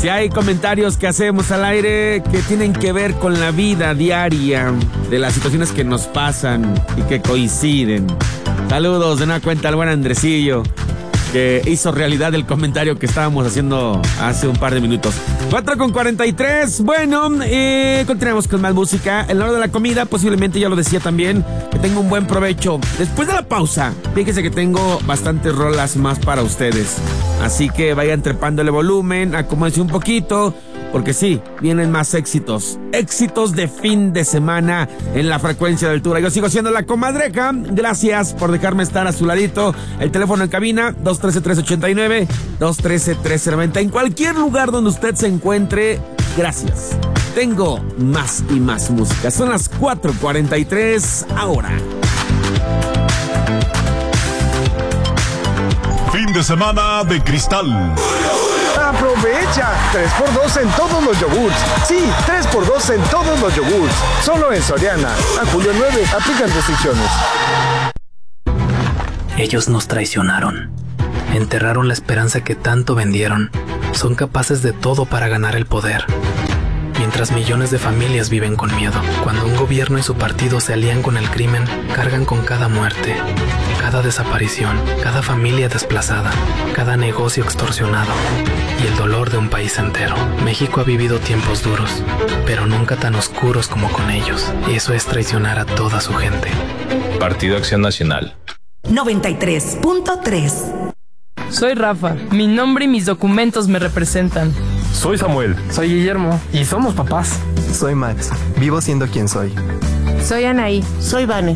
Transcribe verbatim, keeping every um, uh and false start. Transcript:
Si hay comentarios que hacemos al aire que tienen que ver con la vida diaria, de las situaciones que nos pasan y que coinciden. Saludos de una cuenta al buen Andresillo, que hizo realidad el comentario que estábamos haciendo hace un par de minutos. cuatro con cuarenta y tres. Bueno, eh, continuamos con más música. En la hora de la comida, posiblemente ya lo decía también, que tengo un buen provecho. Después de la pausa, fíjense que tengo bastantes rolas más para ustedes. Así que vayan trepándole volumen, acomódense un poquito, porque sí, vienen más éxitos. Éxitos de fin de semana en la frecuencia de altura. Yo sigo siendo la comadreja. Gracias por dejarme estar a su ladito. El teléfono en cabina, dos uno tres, tres ocho nueve, dos uno tres, tres cero nueve cero. En cualquier lugar donde usted se encuentre, gracias. Tengo más y más música. Son las cuatro cuarenta y tres ahora. Fin de semana de Cristal. ¡Aprovecha! tres por dos en todos los yogurts. Sí, tres por dos en todos los yogurts. Solo en Soriana. A julio nueve, aplican restricciones. Ellos nos traicionaron. Enterraron la esperanza que tanto vendieron. Son capaces de todo para ganar el poder. Mientras millones de familias viven con miedo. Cuando un gobierno y su partido se alían con el crimen, cargan con cada muerte, cada desaparición, cada familia desplazada, cada negocio extorsionado y el dolor de un país entero. México ha vivido tiempos duros, pero nunca tan oscuros como con ellos. Y eso es traicionar a toda su gente. Partido Acción Nacional. noventa y tres punto tres. Soy Rafa. Mi nombre y mis documentos me representan. Soy Samuel. Soy Guillermo. Y somos papás. Soy Max. Vivo siendo quien soy. Soy Anaí. Soy Vane.